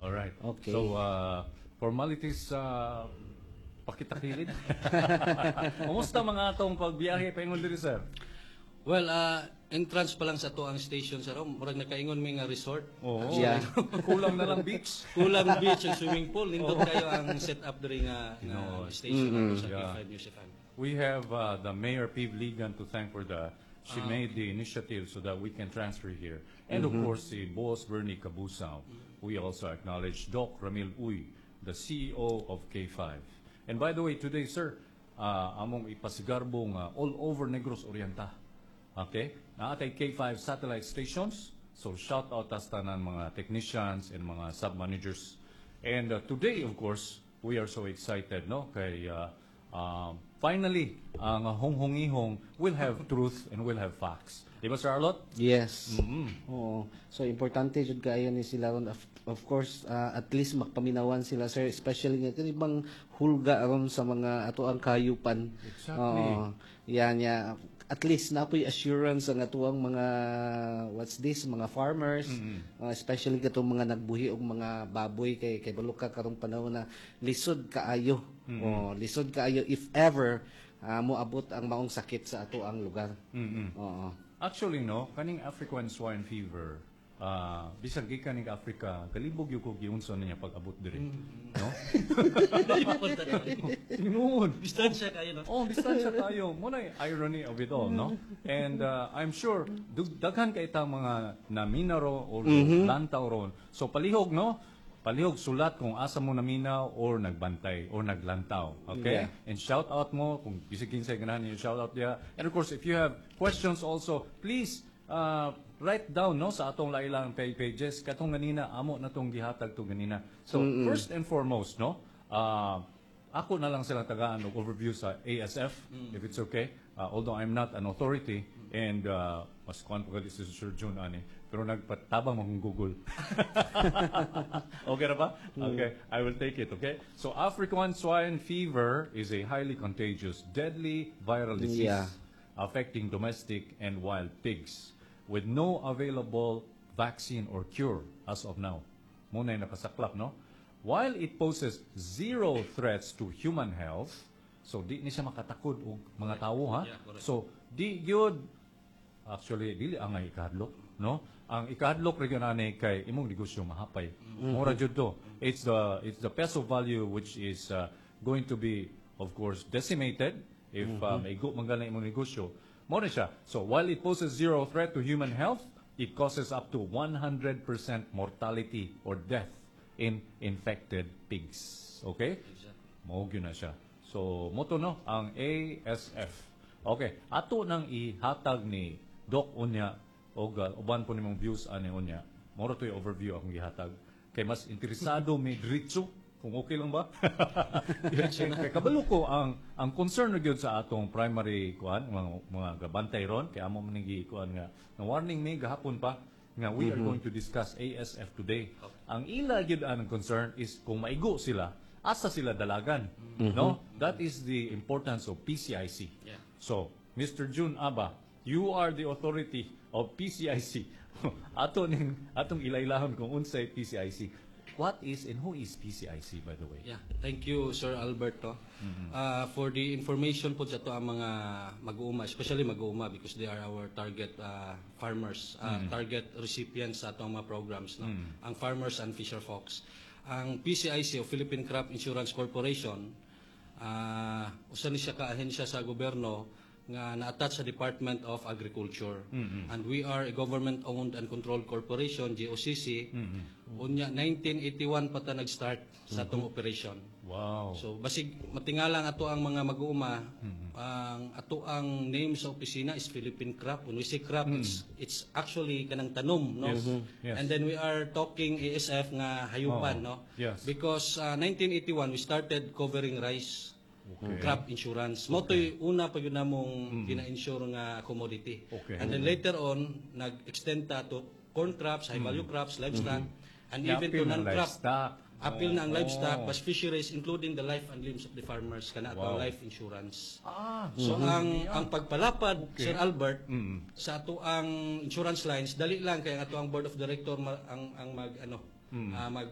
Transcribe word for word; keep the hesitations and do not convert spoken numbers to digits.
Alright. Okay. So, uh, formalities uh, pakitakilid. Kumusta mga atong pagbiyahe paingon diri, sir? Well, uh, entrance pa lang sa to ang station, sir. Oh, murag nakaingon may nga resort. Oo. Yeah. Kulang na lang beach. Kulang beach and swimming pool. Nindot kayo ang set up diri nga, nga No. station mm sa Yeah. K five News F M. We have uh, the Mayor Piv Ligan to thank for the she Ah. made the initiative so that we can transfer here. And of course, si Boss Bernie Cabusao. We also acknowledge Doc Ramil Uy, the C E O of K five. And by the way, today, sir, uh, among ipasigarbong uh, all over Negros Oriental. Okay? Naatay K five satellite stations. So shout out as tanan mga technicians and mga sub-managers. And uh, today, of course, we are so excited, no? Kay uh, um, finally, ang uh, honghongihong will have truth and will have facts. Di ba, Sir Arlot? Yes. Mm-hmm. Oo. So importante jud kaayo ni sila ron. Of, of course, uh, at least magpaminawan sila, sir, especially nga kani bang hulga aron sa mga ato ang kayupan. Exactly. Oo. Yan ya. At least napoy assurance ang atuang mga what's this mga farmers, uh, especially katong mga nagbuhi og mga baboy kay kay baluka karong panahon na lisod kaayo. Oh, lisod kaayo if ever uh, moabot ang maong sakit sa ato ang lugar. Mm-hmm. Oo. Actually, no, kaning African swine fever, uh, bisag gikan ning Africa, kalibog yung kog giunson niya pag-abot diri. No? Tinuod. Distansya kayo, no? Oh, distansya tayo. Muna yung irony of it all, no? And uh, I'm sure, dug- daghan kay itang mga naminaro or lantaw ron. So, palihog, no? Palihog sulat kung asa mo naminaw or nagbantay or naglantaw. Okay? Yeah. And shout out mo, kung bisigin sa ganahan niyo, shout out niya. And of course, if you have questions also, please uh, write down no sa atong lailang pages. Katong ganina, amo na tong gihatag to ganina. So, first and foremost, no? Uh, ako na lang silang tagaan og overview sa A S F, if it's okay. Uh, although I'm not an authority, and uh, mas kuhan pa si Sir June ani, pero nagpatabang akong Google. Okay na ba? Okay, I will take it, okay? So African swine fever is a highly contagious, deadly viral disease Yeah. affecting domestic and wild pigs with no available vaccine or cure as of now. Muna yung nakasaklap, no? While it poses zero threats to human health, so di ni siya makatakod og mga tawo, ha? Yeah, correct. So di yun, actually dili ang ikadlok, no? Ang ikadlok region ani kay imong negosyo mahapay. Mura jud to. It's the it's the peso value which is uh, going to be of course decimated if uh, maigo man gani imong negosyo. Mo na siya. So while it poses zero threat to human health, it causes up to one hundred percent mortality or death in infected pigs. Okay? Exactly. Mao gyud na siya. So, moto no ang A S F. Okay, ato nang ihatag ni Doc unya og uh, uban po nimong views ani unya. Moro to yung overview akong gihatag. Kay mas interesado mi diretso kung okay lang ba? Kay kabalo ko ang ang concern na gyud sa atong primary kuan mga mga gabantay ron kay amo man gi kuan nga na warning me gahapon pa nga we are going to discuss A S F today. Ang ila gyud ang concern is kung maigo sila, asa sila dalagan, no? That is the importance of P C I C. Yeah. So, Mister June Aba, you are the authority of P C I C. Ato ning atong ilailahon kung unsay P C I C. What is and who is P C I C, by the way? Yeah, thank you, Sir Alberto. Uh, for the information po sa to ang mga mag-uuma, especially mag-uuma because they are our target uh, farmers, uh, target recipients sa atong mga programs. No? Ang farmers and fisher folks. Ang P C I C, o Philippine Crop Insurance Corporation, uh, usa ni siya ka-ahensya sa gobyerno nga na-attach sa Department of Agriculture. And we are a government-owned and controlled corporation, G O C C. Unya, nineteen eighty-one pa ta nag-start sa atong operation. Wow. So, basig matingala ang ato ang mga mag-uuma, ang ato ang name sa opisina is Philippine Crop. When we say crop, it's, it's actually kanang tanom, no? Yes. Yes. And then we are talking A S F nga hayupan, Oh, no? yes. Because uh, nineteen eighty-one, we started covering rice. Okay. Crop insurance. Mo to'y una pa yun namong gina-insure nga commodity. Okay. And then later on, nag-extend ta to corn crops, high value crops, livestock, and even to Yapil ng non-crop. livestock. Appeal na ang Oh. livestock, plus fisheries, including the life and limbs of the farmers, kana Wow. wow. life insurance. Ah, So ang ang pagpalapad, Okay. Sir Albert, Mm. sa ato ang insurance lines, dali lang kay ang ato ang board of director ma- ang ang mag ano, ah, mag